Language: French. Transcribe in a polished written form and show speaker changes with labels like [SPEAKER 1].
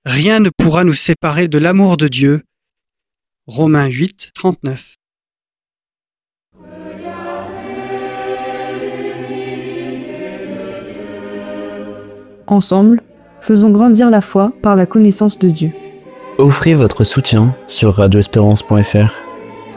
[SPEAKER 1] rien ne pourra nous séparer de l'amour de Dieu. Romains 8, 39.
[SPEAKER 2] Ensemble, faisons grandir la foi par la connaissance de Dieu.
[SPEAKER 3] Offrez votre soutien sur radioespérance.fr.